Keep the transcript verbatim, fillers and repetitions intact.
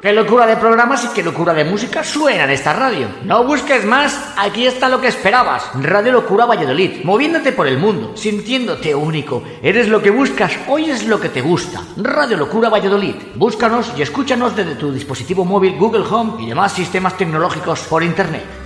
Qué locura de programas y qué locura de música suena en esta radio. No busques más, aquí está lo que esperabas. Radio Locura Valladolid, moviéndote por el mundo, sintiéndote único. Eres lo que buscas, hoy es lo que te gusta. Radio Locura Valladolid. Búscanos y escúchanos desde tu dispositivo móvil, Google Home y demás sistemas tecnológicos por internet.